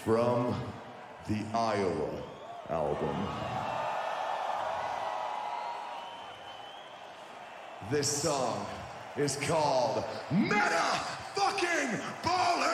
from the Iowa album. This song is called Meta Fucking Ballin'!